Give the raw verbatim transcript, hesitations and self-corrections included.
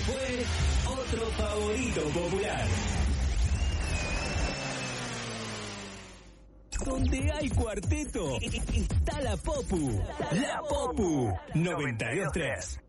fue otro favorito popular. Donde hay cuarteto, está la Popu. La Popu noventa y dos tres.